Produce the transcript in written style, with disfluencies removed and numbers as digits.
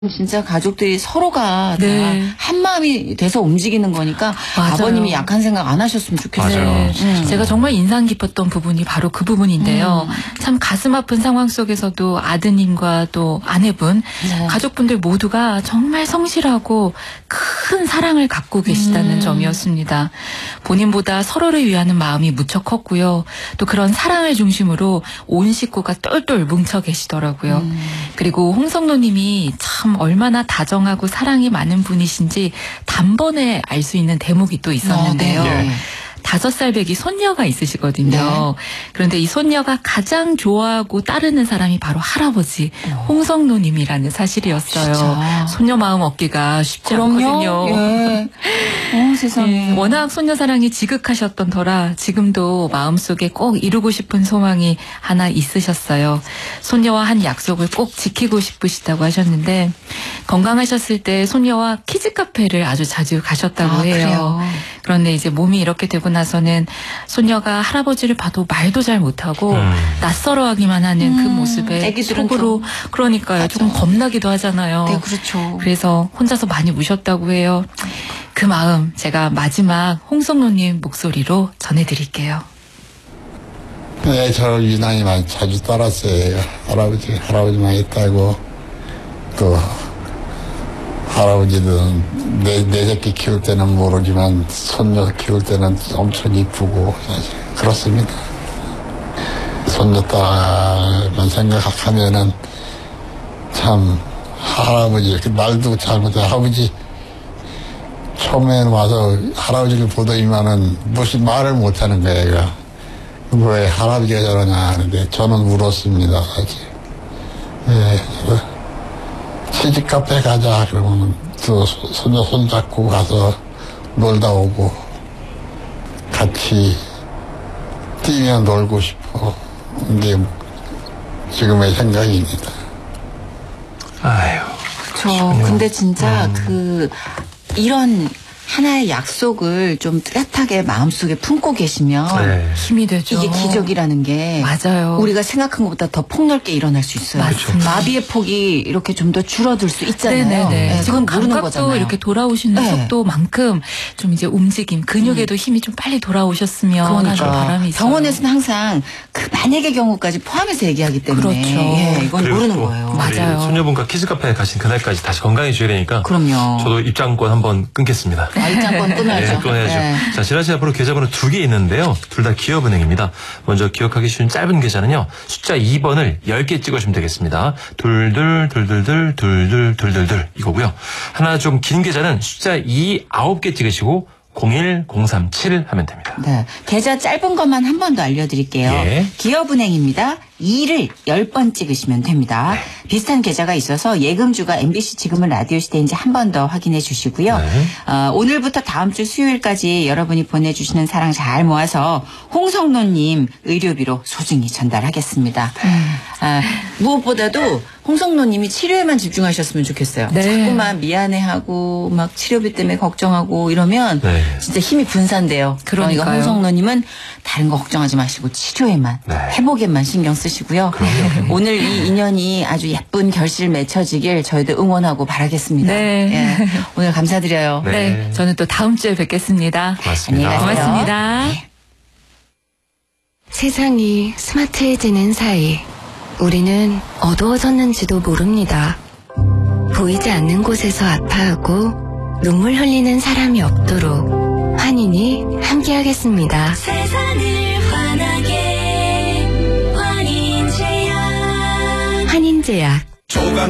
진짜 가족들이 서로가 네. 다 한마음이 돼서 움직이는 거니까 맞아요. 아버님이 약한 생각 안 하셨으면 좋겠어요. 네. 제가 정말 인상 깊었던 부분이 바로 그 부분인데요. 참 가슴 아픈 상황 속에서도 아드님과 또 아내분, 네. 가족분들 모두가 정말 성실하고 큰 사랑을 갖고 계시다는 점이었습니다. 본인보다 서로를 위하는 마음이 무척 컸고요. 또 그런 사랑을 중심으로 온 식구가 똘똘 뭉쳐 계시더라고요. 그리고 홍성노님이 참 얼마나 다정하고 사랑이 많은 분이신지 단번에 알 수 있는 대목이 또 있었는데요. 네. 5살 배기 손녀가 있으시거든요. 네. 그런데 이 손녀가 가장 좋아하고 따르는 사람이 바로 할아버지 홍성노님이라는 사실이었어요. 진짜. 손녀 마음 얻기가 쉽지 않거든요. 예. 세상에. 워낙 손녀 사랑이 지극하셨던 터라 지금도 마음속에 꼭 이루고 싶은 소망이 하나 있으셨어요. 손녀와 한 약속을 꼭 지키고 싶으시다고 하셨는데 건강하셨을 때 손녀와 키즈 카페를 아주 자주 가셨다고 해요. 그래요? 그런데 이제 몸이 이렇게 되고 나서는 손녀가 할아버지를 봐도 말도 잘 못하고 낯설어하기만 하는 그 모습에 애기들은 속으로 그러니까요. 조금 겁나기도 하잖아요. 네, 그렇죠. 그래서 혼자서 많이 우셨다고 해요. 그 마음 제가 마지막 홍성노님 목소리로 전해드릴게요. 네, 저 유난히 많이 자주 따랐어요. 할아버지만 있다고. 또, 할아버지는 내 새끼 키울 때는 모르지만, 손녀 키울 때는 엄청 이쁘고, 사실. 그렇습니다. 손녀 딸만 생각하면은, 참, 할아버지, 말도 잘못해. 할아버지, 처음에는 와서 할아버지를 보더니만은, 무슨 말을 못하는 거예요. 왜 할아버지가 저러냐 하는데 저는 울었습니다, 사실. 예, 시집 카페 가자 그러면 또 손녀 손잡고 가서 놀다 오고 같이 뛰며 놀고 싶어. 이게 지금의 생각입니다. 아유. 근데 진짜 이런 하나의 약속을 좀 뚜렷하게 마음속에 품고 계시면 네. 힘이 되죠. 이게 기적이라는 게 맞아요. 우리가 생각한 것보다 더 폭넓게 일어날 수 있어요. 맞습니다. 마비의 폭이 이렇게 좀 더 줄어들 수 있잖아요. 네네네. 네, 지금 그건 모르는 감각도 거잖아요. 이렇게 돌아오시는 네. 속도만큼 좀 이제 움직임, 근육에도 힘이 좀 빨리 돌아오셨으면 하는 바람이 있어요. 병원에서는 항상 그 만약의 경우까지 포함해서 얘기하기 때문에 그렇죠. 예, 이건 그리고 모르는 또 거예요. 맞아요. 우리 손녀분과 키즈카페에 가신 그날까지 다시 건강해져야 되니까. 그럼요. 저도 입장권 한번 끊겠습니다. 입장권 끊어야죠. 네, 끊어야죠. 네. 자, 지라시 앞으로 계좌번호 2개 있는데요. 둘 다 기업은행입니다. 먼저 기억하기 쉬운 짧은 계좌는요. 숫자 2번을 10개 찍으시면 되겠습니다. 둘둘둘둘둘둘둘둘 이거고요. 하나 좀 긴 계좌는 숫자 9개 찍으시고 01037 하면 됩니다. 네. 계좌 짧은 것만 한 번 더 알려드릴게요. 예. 기업은행입니다. 2를 10번 찍으시면 됩니다. 비슷한 계좌가 있어서 예금주가 MBC 지금은 라디오 시대인지 한 번 더 확인해 주시고요. 네. 오늘부터 다음 주 수요일까지 여러분이 보내주시는 사랑 잘 모아서 홍성노님 의료비로 소중히 전달하겠습니다. 무엇보다도 홍성노님이 치료에만 집중하셨으면 좋겠어요. 네. 자꾸만 미안해하고 막 치료비 때문에 걱정하고 이러면 네. 진짜 힘이 분산돼요. 그러니까 그러니까요. 홍성노님은 다른 거 걱정하지 마시고 치료에만 네. 회복에만 신경 쓰시고요. 오늘 이 인연이 아주 예쁜 결실 맺혀지길 저희도 응원하고 바라겠습니다. 네. 예. 오늘 감사드려요. 네. 네, 저는 또 다음 주에 뵙겠습니다. 고맙습니다. 안녕히 가세요. 고맙습니다. 세상이 스마트해지는 사이 우리는 어두워졌는지도 모릅니다. 보이지 않는 곳에서 아파하고 눈물 흘리는 사람이 없도록 환인이 함께하겠습니다. 세상을 환하게 환인제약 환인제약 조각